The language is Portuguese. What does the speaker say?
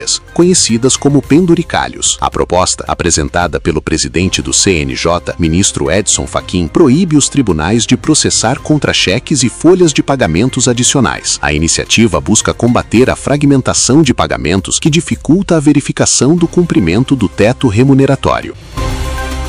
conhecidas como penduricalhos. A proposta, apresentada pelo presidente do CNJ, ministro Edson Fachin, proíbe os tribunais de processar contra-cheques e folhas de pagamentos adicionais. A iniciativa busca combater a fragmentação de pagamentos que dificulta a verificação do cumprimento do teto remuneratório.